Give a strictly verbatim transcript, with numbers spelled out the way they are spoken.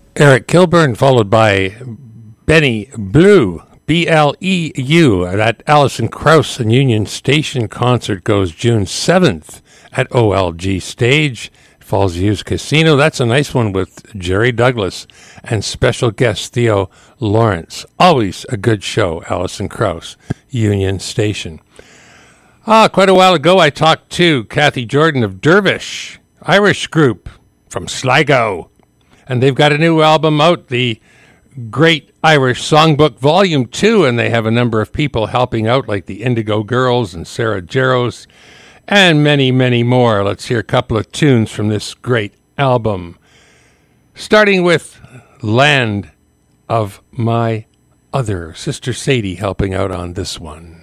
Eric Kilburn, followed by Benny Blue, B L E U. That Alison Krauss and Union Station concert goes June seventh at O L G Stage, Falls Views Casino. That's a nice one with Jerry Douglas and special guest Theo Lawrence. Always a good show, Alison Krauss, Union Station. Ah, quite a while ago I talked to Kathy Jordan of Dervish, Irish group from Sligo. And they've got a new album out, the Great Irish Songbook Volume two, and they have a number of people helping out, like the Indigo Girls and Sarah Jaros, and many, many more. Let's hear a couple of tunes from this great album. Starting with Land of My Other. Sister Sadie helping out on this one.